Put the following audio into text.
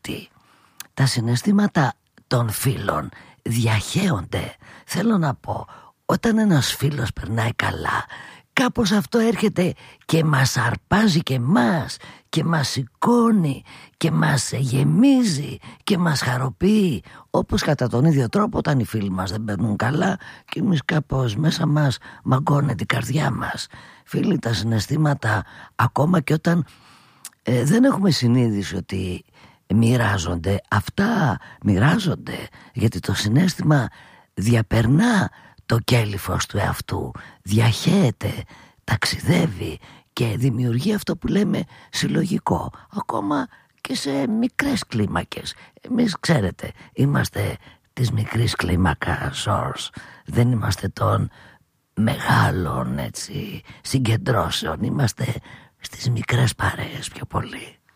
ότι τα συναισθήματα των φίλων διαχέονται. Θέλω να πω, όταν ένας φίλος περνάει καλά, κάπως αυτό έρχεται και μας αρπάζει και μας και μας σηκώνει και μας γεμίζει και μας χαροποιεί. Όπως κατά τον ίδιο τρόπο όταν οι φίλοι μας δεν περνούν καλά και εμείς κάπως μέσα μας μαγκώνεται η καρδιά μας. Φίλοι, τα συναισθήματα ακόμα και όταν δεν έχουμε συνείδηση ότι μοιράζονται, αυτά μοιράζονται, γιατί το συναίσθημα διαπερνά το κέλυφος του εαυτού, διαχέεται, ταξιδεύει και δημιουργεί αυτό που λέμε συλλογικό, ακόμα και σε μικρές κλίμακες. Εμείς, ξέρετε, είμαστε της μικρής κλίμακα source, δεν είμαστε των μεγάλων συγκεντρώσεων, είμαστε στις μικρές παρέες πιο πολύ.